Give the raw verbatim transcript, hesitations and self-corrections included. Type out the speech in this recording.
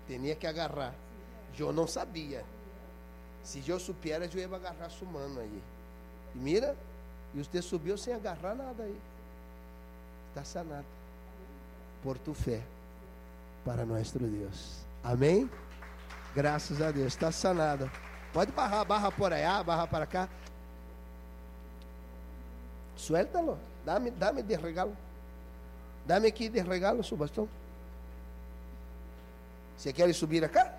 Tinha que agarrar. Eu não sabia. Se eu supiera, eu ia agarrar sua mano aí. E mira, e você subiu sem agarrar nada aí. Está sanado. Por tu fé. Para nosso Deus. Amém? Graças a Deus. Está sanada. Pode barrar, barra por aí, barra para cá. Suéltalo. Dá-me, dá-me de regalo. Dá-me aqui de regalo seu bastão. Você quer subir acá?